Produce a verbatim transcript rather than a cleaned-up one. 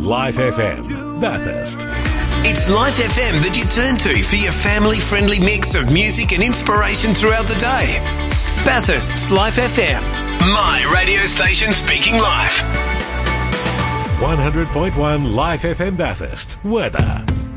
Life F M, Bathurst. It's Life F M that you turn to for your family-friendly mix of music and inspiration throughout the day. Bathurst's Life F M, my radio station speaking life. one hundred point one Life F M Bathurst. Weather.